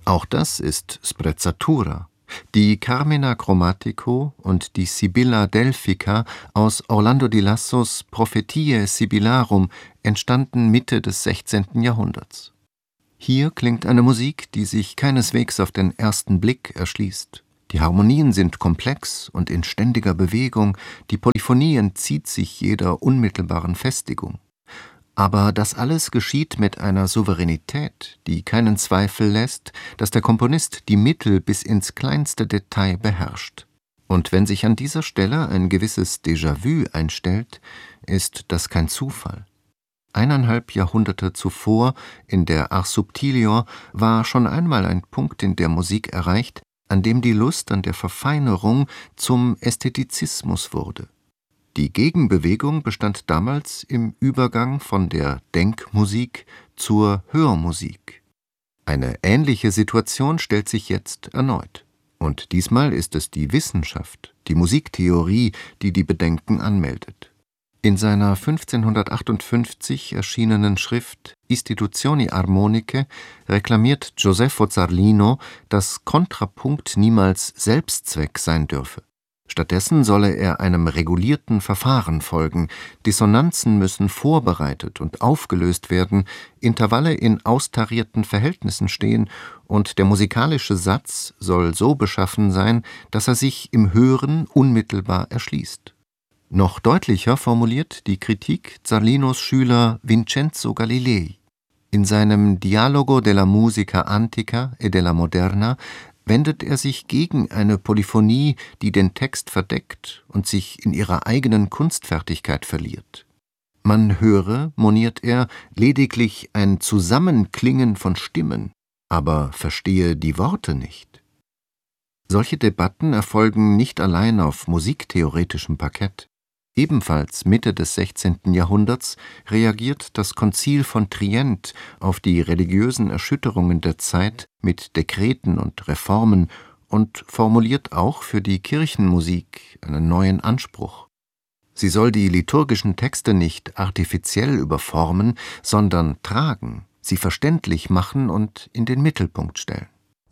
Auch das ist Sprezzatura. Die Carmina Chromatico und die Sibylla Delphica aus Orlando di Lassos Prophetiae Sibyllarum entstanden Mitte des 16. Jahrhunderts. Hier klingt eine Musik, die sich keineswegs auf den ersten Blick erschließt. Die Harmonien sind komplex und in ständiger Bewegung, die Polyphonie entzieht sich jeder unmittelbaren Festigung. Aber das alles geschieht mit einer Souveränität, die keinen Zweifel lässt, dass der Komponist die Mittel bis ins kleinste Detail beherrscht. Und wenn sich an dieser Stelle ein gewisses Déjà-vu einstellt, ist das kein Zufall. 1,5 Jahrhunderte zuvor, in der Ars Subtilior, war schon einmal ein Punkt in der Musik erreicht, an dem die Lust an der Verfeinerung zum Ästhetizismus wurde. Die Gegenbewegung bestand damals im Übergang von der Denkmusik zur Hörmusik. Eine ähnliche Situation stellt sich jetzt erneut. Und diesmal ist es die Wissenschaft, die Musiktheorie, die die Bedenken anmeldet. In seiner 1558 erschienenen Schrift Istituzioni Armoniche reklamiert Josefo Zarlino, dass Kontrapunkt niemals Selbstzweck sein dürfe. Stattdessen solle er einem regulierten Verfahren folgen, Dissonanzen müssen vorbereitet und aufgelöst werden, Intervalle in austarierten Verhältnissen stehen und der musikalische Satz soll so beschaffen sein, dass er sich im Hören unmittelbar erschließt. Noch deutlicher formuliert die Kritik Zarlinos Schüler Vincenzo Galilei. In seinem Dialogo della musica antica e della moderna wendet er sich gegen eine Polyphonie, die den Text verdeckt und sich in ihrer eigenen Kunstfertigkeit verliert. Man höre, moniert er, lediglich ein Zusammenklingen von Stimmen, aber verstehe die Worte nicht. Solche Debatten erfolgen nicht allein auf musiktheoretischem Parkett. Ebenfalls Mitte des 16. Jahrhunderts reagiert das Konzil von Trient auf die religiösen Erschütterungen der Zeit mit Dekreten und Reformen und formuliert auch für die Kirchenmusik einen neuen Anspruch. Sie soll die liturgischen Texte nicht artifiziell überformen, sondern tragen, sie verständlich machen und in den Mittelpunkt stellen.